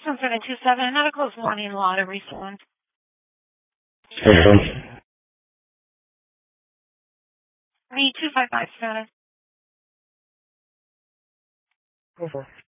1727, medical is wanting law to respond. The 255 status. Over.